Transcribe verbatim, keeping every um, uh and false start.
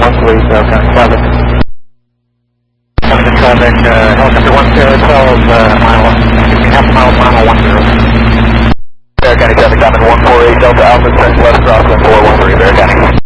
one three, Delta traffic. Delta traffic, uh, helicopter one zero twelve, uh, mile, excuse me, half mile, mile one zero. Bear County traffic, Diamond one four eight, Delta Alpha, turns left, crosswind four one three, Bear County.